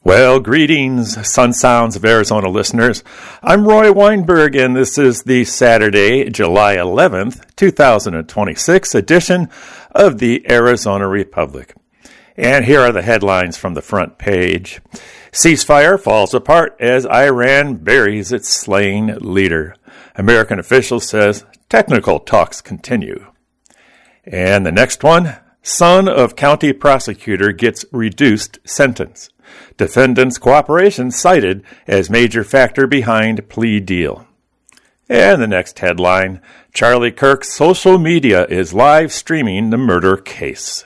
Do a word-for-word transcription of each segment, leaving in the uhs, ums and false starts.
Well, greetings, Sun Sounds of Arizona listeners. I'm Roy Weinberg, and this is the Saturday, July eleventh, twenty twenty-six edition of the Arizona Republic. And here are the headlines from the front page. Ceasefire falls apart as Iran buries its slain leader. American official says technical talks continue. And the next one, son of county prosecutor gets reduced sentence. Defendant's cooperation cited as major factor behind plea deal. And the next headline, Charlie Kirk's social media is live streaming the murder case.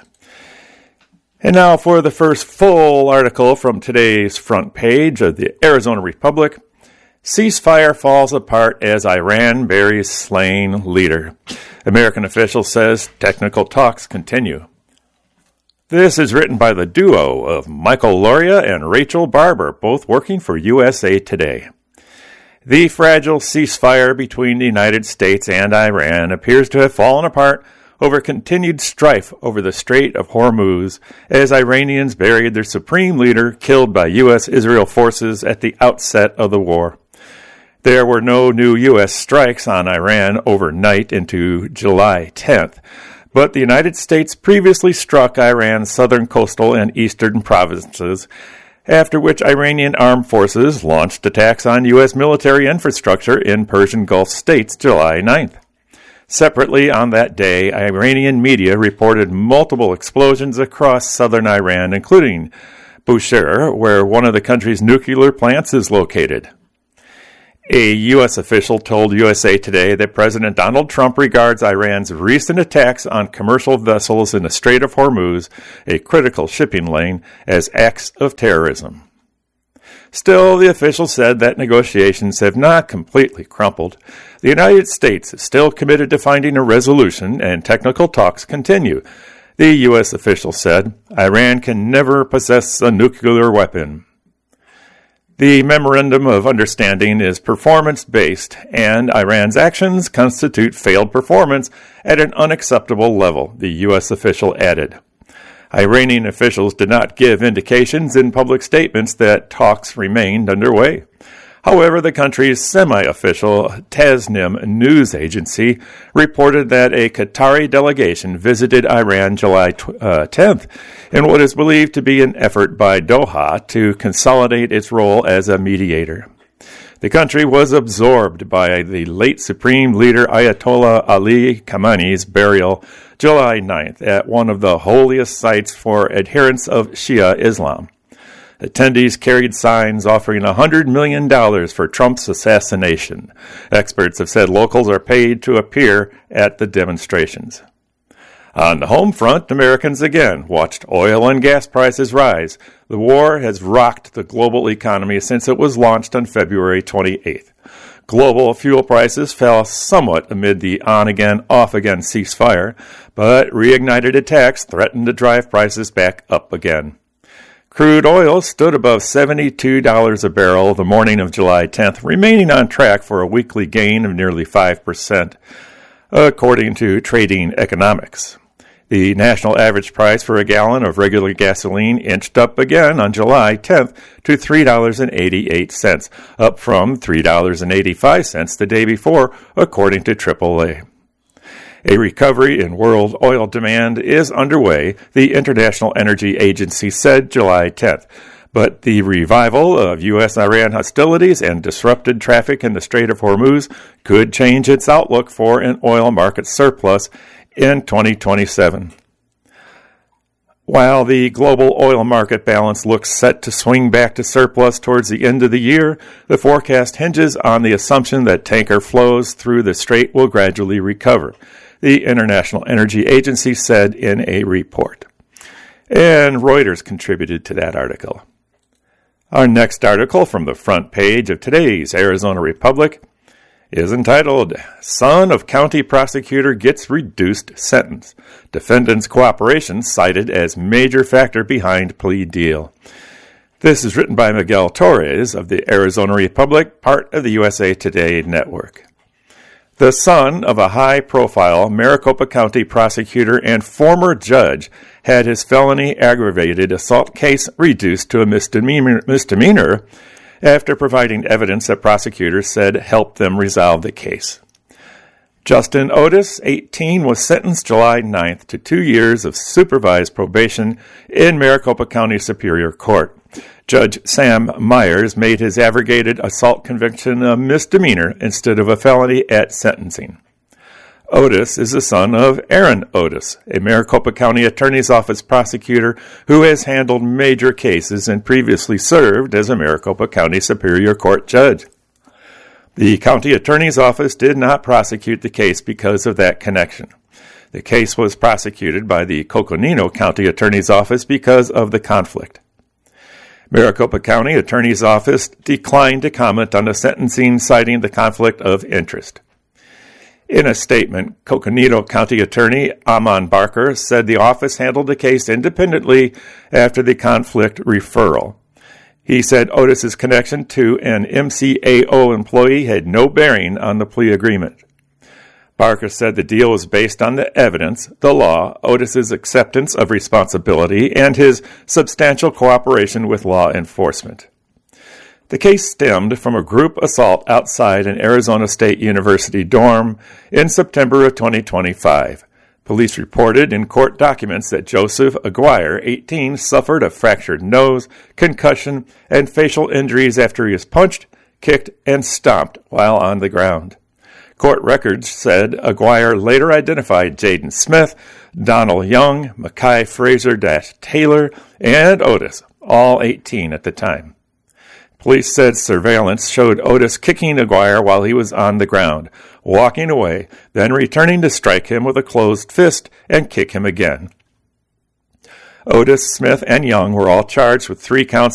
And now for the first full article from today's front page of the Arizona Republic. Ceasefire falls apart as Iran buries slain leader. American official says technical talks continue. This is written by the duo of Michael Loria and Rachel Barber, both working for U S A Today. The fragile ceasefire between the United States and Iran appears to have fallen apart over continued strife over the Strait of Hormuz as Iranians buried their supreme leader killed by U S Israel forces at the outset of the war. There were no new U S strikes on Iran overnight into July tenth. But the United States previously struck Iran's southern coastal and eastern provinces, after which Iranian armed forces launched attacks on U S military infrastructure in Persian Gulf states July ninth. Separately on that day, Iranian media reported multiple explosions across southern Iran, including Bushehr, where one of the country's nuclear plants is located. A U S official told U S A Today that President Donald Trump regards Iran's recent attacks on commercial vessels in the Strait of Hormuz, a critical shipping lane, as acts of terrorism. Still, the official said that negotiations have not completely crumpled. The United States is still committed to finding a resolution, and technical talks continue. The U S official said, Iran can never possess a nuclear weapon. The Memorandum of Understanding is performance-based, and Iran's actions constitute failed performance at an unacceptable level, the U S official added. Iranian officials did not give indications in public statements that talks remained underway. However, the country's semi-official Tasnim news agency reported that a Qatari delegation visited Iran July tenth in what is believed to be an effort by Doha to consolidate its role as a mediator. The country was absorbed by the late Supreme Leader Ayatollah Ali Khamenei's burial July ninth at one of the holiest sites for adherents of Shia Islam. Attendees carried signs offering one hundred million dollars for Trump's assassination. Experts have said locals are paid to appear at the demonstrations. On the home front, Americans again watched oil and gas prices rise. The war has rocked the global economy since it was launched on February twenty-eighth. Global fuel prices fell somewhat amid the on-again, off-again ceasefire, but reignited attacks threatened to drive prices back up again. Crude oil stood above seventy-two dollars a barrel the morning of July tenth, remaining on track for a weekly gain of nearly five percent, according to Trading Economics. The national average price for a gallon of regular gasoline inched up again on July tenth to three dollars and eighty-eight cents, up from three dollars and eighty-five cents the day before, according to triple A. A recovery in world oil demand is underway, the International Energy Agency said July tenth. But the revival of U S Iran hostilities and disrupted traffic in the Strait of Hormuz could change its outlook for an oil market surplus in twenty twenty-seven. While the global oil market balance looks set to swing back to surplus towards the end of the year, the forecast hinges on the assumption that tanker flows through the strait will gradually recover, the International Energy Agency said in a report. And Reuters contributed to that article. Our next article from the front page of today's Arizona Republic is entitled, Son of County Prosecutor Gets Reduced Sentence. Defendant's cooperation cited as major factor behind plea deal. This is written by Miguel Torres of the Arizona Republic, part of the U S A Today network. The son of a high-profile Maricopa County prosecutor and former judge had his felony aggravated assault case reduced to a misdemeanor, misdemeanor after providing evidence that prosecutors said helped them resolve the case. Justin Otis, eighteen, was sentenced July ninth to two years of supervised probation in Maricopa County Superior Court. Judge Sam Myers made his aggravated assault conviction a misdemeanor instead of a felony at sentencing. Otis is the son of Aaron Otis, a Maricopa County Attorney's Office prosecutor who has handled major cases and previously served as a Maricopa County Superior Court judge. The county attorney's office did not prosecute the case because of that connection. The case was prosecuted by the Coconino County Attorney's Office because of the conflict. Maricopa County Attorney's Office declined to comment on the sentencing, citing the conflict of interest. In a statement, Coconino County Attorney Amon Barker said the office handled the case independently after the conflict referral. He said Otis's connection to an M C A O employee had no bearing on the plea agreement. Barker said the deal was based on the evidence, the law, Otis's acceptance of responsibility, and his substantial cooperation with law enforcement. The case stemmed from a group assault outside an Arizona State University dorm in September of twenty twenty-five. Police reported in court documents that Joseph Aguirre, eighteen, suffered a fractured nose, concussion, and facial injuries after he was punched, kicked, and stomped while on the ground. Court records said Aguirre later identified Jaden Smith, Donald Young, Mackay Fraser-Taylor, and Otis, all eighteen at the time. Police said surveillance showed Otis kicking Aguirre while he was on the ground, walking away, then returning to strike him with a closed fist and kick him again. Otis, Smith, and Young were all charged with three counts